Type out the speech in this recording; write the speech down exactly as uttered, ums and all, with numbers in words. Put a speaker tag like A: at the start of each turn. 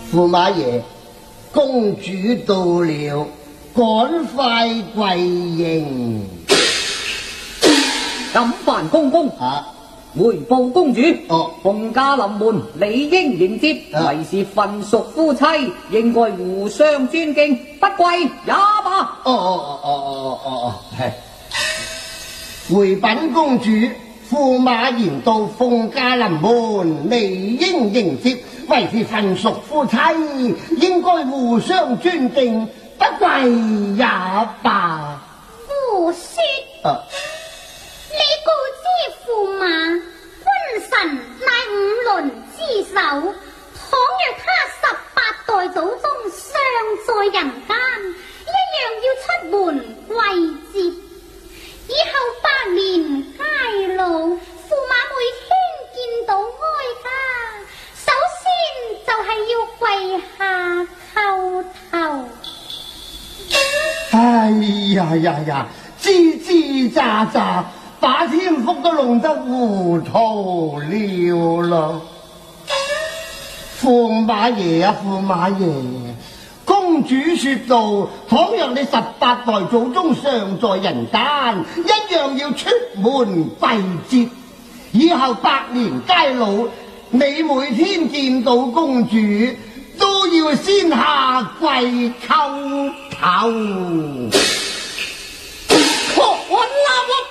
A: 驸马爷，公主到了，赶快跪迎。
B: 锦帆公公
A: 啊，
B: 回报公主。
A: 哦，
B: 奉驾临门，理应迎接，
A: 啊、
B: 为是份属夫妻，应该互相尊敬，不跪也罢。
A: 哦哦哦哦哦哦哦，系。回禀公主，驸马言到奉驾临门，理应迎接，为是份属夫妻，应该互相尊敬，不跪也罢。
C: 胡说！
A: 啊，
C: 你告知驸马，君臣乃五伦之首，倘若他十八代祖宗尚在人間，一樣要出門跪接。以後百年偕老，驸馬每天見到哀家，首先就係要跪下叩頭。
A: 哎呀呀呀，吱吱喳喳，把天福都弄得糊塗了咯。驸馬爺啊，驸馬爺，公主說道，倘若你十八代祖宗尚在人間，一樣要出門跪接。以後百年偕老，你每天見到公主，都要先下跪叩頭。
B: 我我那我